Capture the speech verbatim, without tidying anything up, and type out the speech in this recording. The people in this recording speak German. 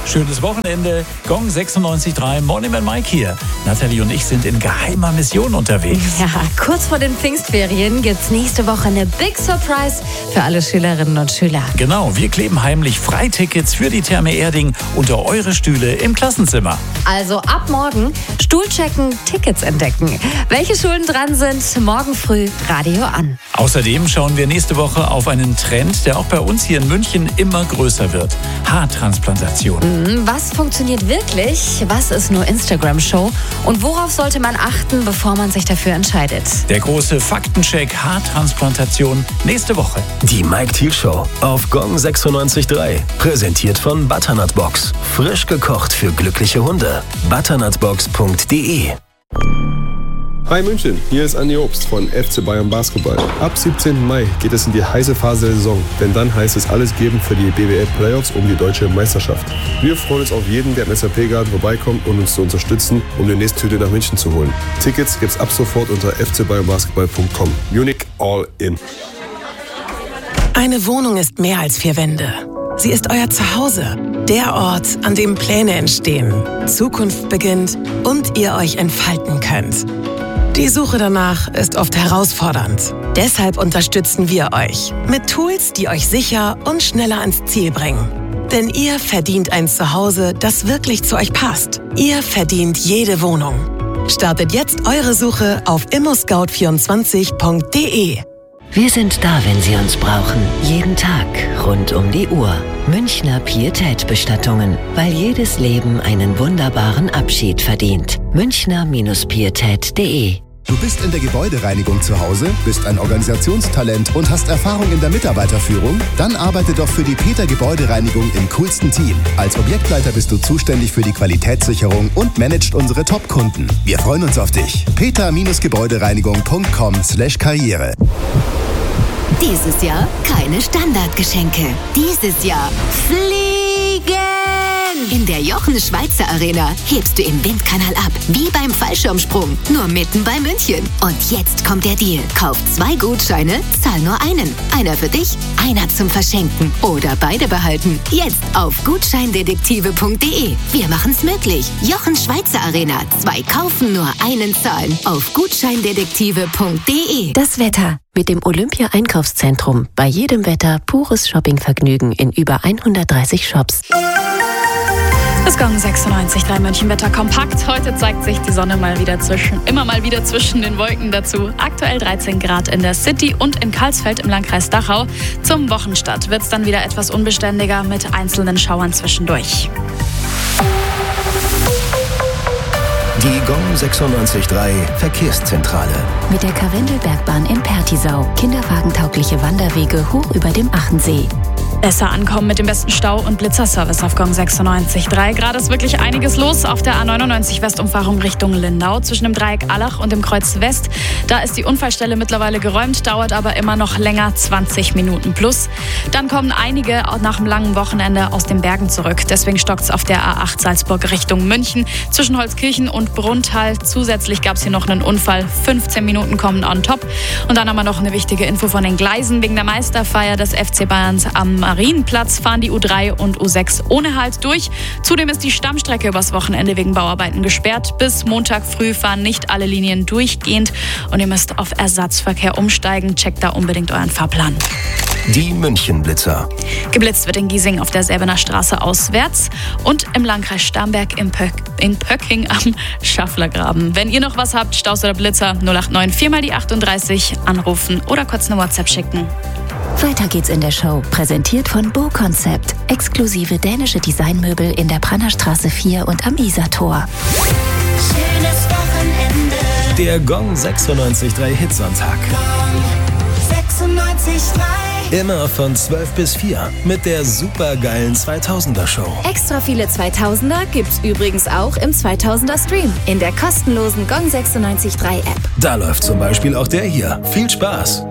Schönes Wochenende. Gong sechsundneunzig Komma drei, Morning Man Mike hier. Nathalie und ich sind in geheimer Mission unterwegs. Ja, kurz vor den Pfingstferien gibt's nächste Woche eine Big Surprise für alle Schülerinnen und Schüler. Genau, wir kleben heimlich Freitickets für die Therme Erding unter eure Stühle im Klassenzimmer. Also ab morgen Stuhl checken, Tickets entdecken. Welche Schulen dran sind, morgen früh Radio an. Außerdem schauen wir nächste Woche auf einen Trend, der auch bei uns hier in München immer größer wird. Haartransplantation. Was funktioniert wirklich? Was ist nur Instagram-Show? Und worauf sollte man achten, bevor man sich dafür entscheidet? Der große Faktencheck Haartransplantation nächste Woche. Die Mike Thiel Show auf Gong sechsundneunzig Komma drei. Präsentiert von Butternut Box. Frisch gekocht für glückliche Hunde. butternutbox punkt de. Hi München, hier ist Andi Obst von F C Bayern Basketball. Ab siebzehnten Mai geht es in die heiße Phase der Saison, denn dann heißt es alles geben für die B B L Playoffs um die deutsche Meisterschaft. Wir freuen uns auf jeden, der im S A P-Garten vorbeikommt und uns zu unterstützen, um die nächste Tüte nach München zu holen. Tickets gibt's ab sofort unter f c bayern basketball punkt com. Munich all in. Eine Wohnung ist mehr als vier Wände. Sie ist euer Zuhause, der Ort, an dem Pläne entstehen, Zukunft beginnt und ihr euch entfalten könnt. Die Suche danach ist oft herausfordernd. Deshalb unterstützen wir euch mit Tools, die euch sicher und schneller ans Ziel bringen. Denn ihr verdient ein Zuhause, das wirklich zu euch passt. Ihr verdient jede Wohnung. Startet jetzt eure Suche auf immoscout vierundzwanzig punkt de. Wir sind da, wenn Sie uns brauchen. Jeden Tag, rund um die Uhr. Münchner Pietät-Bestattungen, weil jedes Leben einen wunderbaren Abschied verdient. Münchner Pietät punkt de. Du bist in der Gebäudereinigung zu Hause, bist ein Organisationstalent und hast Erfahrung in der Mitarbeiterführung? Dann arbeite doch für die Peter Gebäudereinigung im coolsten Team. Als Objektleiter bist du zuständig für die Qualitätssicherung und managst unsere Top-Kunden. Wir freuen uns auf dich. peter gebäudereinigung punkt com slash karriere. Dieses Jahr keine Standardgeschenke. Dieses Jahr fliegen! In der Jochen Schweizer Arena hebst du im Windkanal ab, wie beim Fallschirmsprung, nur mitten bei München. Und jetzt kommt der Deal. Kauf zwei Gutscheine, zahl nur einen. Einer für dich, einer zum Verschenken oder beide behalten. Jetzt auf gutscheindetektive punkt de. Wir machen's möglich. Jochen Schweizer Arena. Zwei kaufen, nur einen zahlen. Auf gutscheindetektive punkt de. Das Wetter mit dem Olympia-Einkaufszentrum. Bei jedem Wetter pures Shoppingvergnügen in über hundertdreißig Shops. Es Gong sechsundneunzig Komma drei Münchenwetter kompakt. Heute zeigt sich die Sonne mal wieder zwischen, immer mal wieder zwischen den Wolken dazu. Aktuell dreizehn Grad in der City und in Karlsfeld im Landkreis Dachau. Zum Wochenstart wird es dann wieder etwas unbeständiger mit einzelnen Schauern zwischendurch. Die Gong sechsundneunzig Komma drei Verkehrszentrale. Mit der Karwendelbergbahn in Pertisau. Kinderwagentaugliche Wanderwege hoch über dem Achensee. Besser ankommen mit dem besten Stau- und Blitzerservice auf Gong sechsundneunzig Komma drei. Gerade ist wirklich einiges los auf der A neunundneunzig Westumfahrung Richtung Lindau zwischen dem Dreieck Allach und dem Kreuz West. Da ist die Unfallstelle mittlerweile geräumt, dauert aber immer noch länger, zwanzig Minuten plus. Dann kommen einige nach dem langen Wochenende aus den Bergen zurück. Deswegen stockt es auf der A acht Salzburg Richtung München zwischen Holzkirchen und Brunnthal. Zusätzlich gab es hier noch einen Unfall. fünfzehn Minuten kommen on top. Und dann haben wir noch eine wichtige Info von den Gleisen. Wegen der Meisterfeier des F C Bayerns am Marienplatz fahren die U drei und U sechs ohne Halt durch. Zudem ist die Stammstrecke übers Wochenende wegen Bauarbeiten gesperrt. Bis Montag früh fahren nicht alle Linien durchgehend und ihr müsst auf Ersatzverkehr umsteigen. Checkt da unbedingt euren Fahrplan. Die Münchenblitzer. Geblitzt wird in Giesing auf der Säbener Straße auswärts und im Landkreis Starnberg in, Pöck, in Pöcking am Schafflergraben. Wenn ihr noch was habt, Staus oder Blitzer, null acht neun vier mal die achtunddreißig anrufen oder kurz eine WhatsApp schicken. Weiter geht's in der Show. Präsentiert von Bo Concept. Exklusive dänische Designmöbel in der Brannerstraße vier und am Isartor. Schönes Wochenende. Der Gong sechsundneunzig Komma drei Hitsonntag. Gong sechsundneunzig Komma drei. Immer von zwölf bis vier mit der supergeilen zweitausender-Show. Extra viele zweitausender gibt's übrigens auch im zweitausender-Stream in der kostenlosen Gong sechsundneunzig Komma drei App. Da läuft zum Beispiel auch der hier. Viel Spaß!